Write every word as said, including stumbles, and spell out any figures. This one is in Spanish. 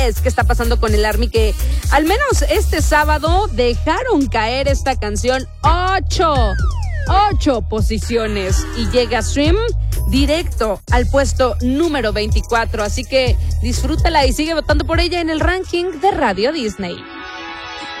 ¿Qué está pasando con el ARMY? Que al menos este sábado dejaron caer esta canción ocho, ocho posiciones y llega a Stream directo al puesto número veinticuatro. Así que disfrútala y sigue votando por ella en el ranking de Radio Disney.